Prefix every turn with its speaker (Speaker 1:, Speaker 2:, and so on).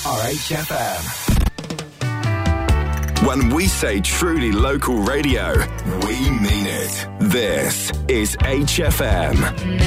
Speaker 1: RHFM.
Speaker 2: When we say truly local radio, we mean it. This is HFM.